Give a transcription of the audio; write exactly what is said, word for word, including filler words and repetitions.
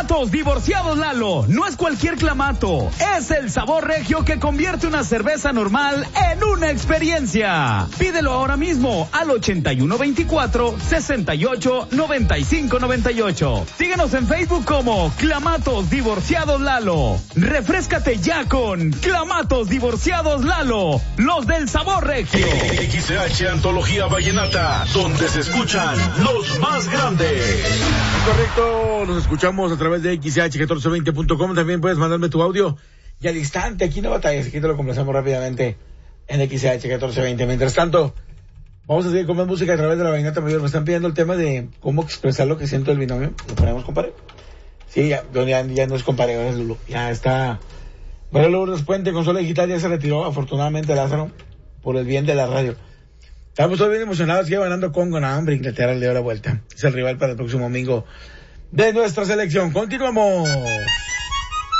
Clamatos Divorciados Lalo. No es cualquier clamato, es el sabor regio que convierte una cerveza normal en una experiencia. Pídelo ahora mismo al ochenta y uno veinticuatro, sesenta y ocho, noventa y cinco noventa y ocho. Síguenos en Facebook como Clamatos Divorciados Lalo. Refréscate ya con Clamatos Divorciados Lalo, los del sabor regio. X C H Antología Vallenata, donde se escuchan los más grandes. Correcto, nos escuchamos a través de X C H catorce veinte punto com. También puedes mandarme tu audio y al instante, aquí no batallas, aquí te lo complacemos rápidamente en X C H catorce veinte. Mientras tanto, vamos a seguir con más música a través de la Vallenata Mayor. Me están pidiendo el tema de cómo expresar lo que siento del binomio. ¿Lo ponemos, compadre? Sí, ya, ya, ya no es compadre, ahora es Lulu. Ya está. Bueno, luego nos Puente, consola digital, ya se retiró, afortunadamente, Lázaro, por el bien de la radio. Estamos todos bien emocionados, que ganando Congo, no, hombre, Inglaterra le dio la vuelta. Es el rival para el próximo domingo de nuestra selección. Continuamos.